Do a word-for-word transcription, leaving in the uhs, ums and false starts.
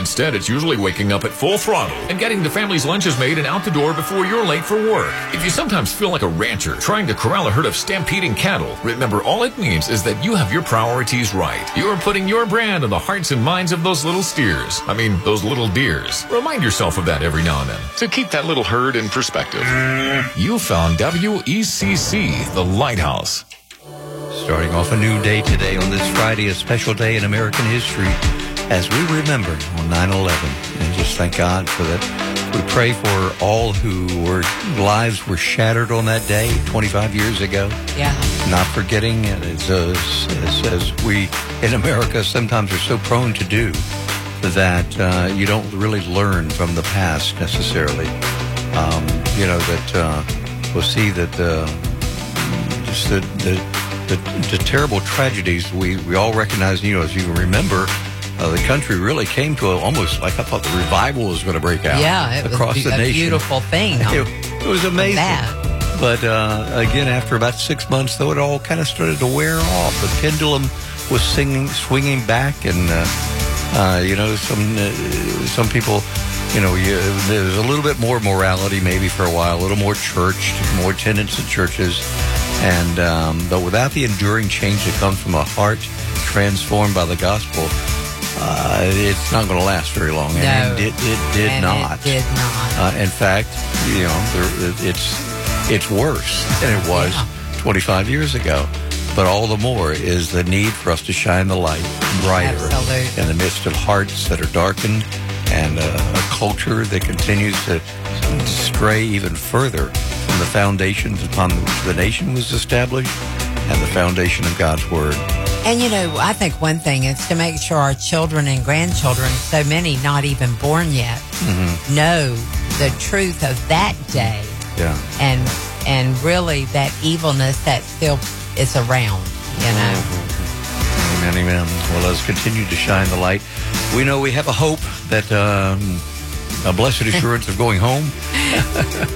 instead, it's usually waking up at full throttle and getting the family's lunches made and out the door before you're late for work. If you sometimes feel like a rancher trying to corral a herd of stampeding cattle, remember all it means is that you have your priorities right. You're putting your brand on the hearts and minds of those little steers. I mean, those little deers. Remind yourself of that every now and then to keep that little herd in perspective. You found W E C C, the Lighthouse. Starting off a new day today on this Friday, a special day in American history as we remember on nine eleven. And just thank God for that. We pray for all who were lives were shattered on that day twenty-five years ago. Yeah. Not forgetting, as, as, as we in America sometimes are so prone to do, that uh, you don't really learn from the past necessarily. Um, you know, that uh, we'll see that uh, just the, the The, the terrible tragedies we, we all recognize, you know, as you remember, uh, the country really came to a, almost like I thought the revival was going to break out yeah, it across was the a nation. beautiful thing. It, it was amazing. That. But uh, again, after about six months, though, it all kind of started to wear off. The pendulum was singing, swinging back, and uh, uh, you know, some uh, some people, you know, you, there was a little bit more morality maybe for a while, a little more church, more attendance at churches. And um, but without the enduring change that comes from a heart transformed by the gospel, uh, it's not going to last very long. And No, it, it did and not. It did not. Uh, in fact, you know, there, it's it's worse than it was Yeah. twenty-five years ago. But all the more is the need for us to shine the light brighter Absolutely. in the midst of hearts that are darkened and uh, a culture that continues to stray even further from the foundations upon which the nation was established and the foundation of God's Word. And, you know, I think one thing is to make sure our children and grandchildren, so many not even born yet, Mm-hmm. know the truth of that day. Yeah. And and really that evilness that still is around, you know. Amen, amen. Well, let's continue to shine the light. We know we have a hope that um, a blessed assurance of going home.